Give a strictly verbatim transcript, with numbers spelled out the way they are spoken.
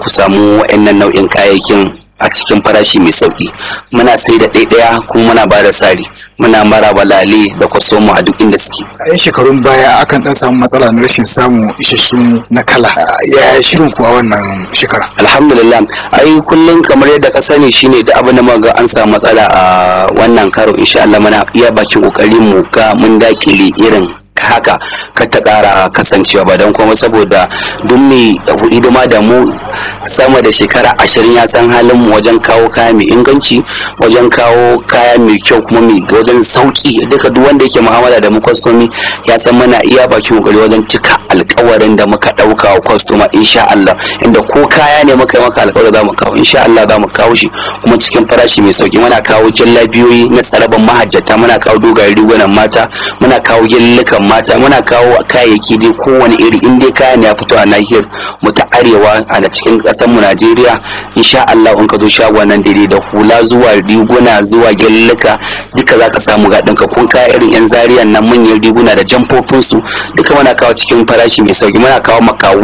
ku samu wa'annan nau'in kayayyakin a cikin farashi mai sauki. Muna sai da ɗaiɗaya kuma muna ba da sari, muna mara balale da kwastomo a duk inda suke. A yan shekarun baya akan dan samu matsala na rashin samu isasshun na kala, ya shirin kuwa wannan shekara? Alhamdulillah, ai kullum kamar yadda ka sani shine da abin da muka ga an samu matsala a wannan karo, insha Allah muna iya bakin kokarin mu ga mun dakile irin haka ka ta kara kasancewa ba don kuma saboda duk mai hidima da mu sama da shekara ashirin ya san halin mu wajen kawo kaya mai inganci, wajen kawo kaya mai kyau kuma mai wajen sauki. Duka duk wanda yake mu'amala da mu kwastomi ya san muna iya bakin kokari wajen cika alkawarin da muka dauka wa kwastoma insha Allah, inda ko kaya ne muka yi maka alkawari za mu kawo insha Allah za mu kawo shi kuma cikin farashi mai sauki. Muna kawo jallabiyoyi na tsaraban mahajjata, muna kawo dogayen rigunan mata, muna kawo gyallukan mata, muna kawo kayayyaki dai kowane iri in dai kaya ne ya fito a nahiyar mu ta arewa a cikin kasar mu Najeriya. Insha Allah in ka zo shagon nan daidai da hula zuwa riguna zuwa gyalluka duka zaka samu ga ɗinka kun kaya irin yan zariyan nan manyan riguna da jamfofin su duka muna kawo cikin farashi mai sauki. Muna kawo maka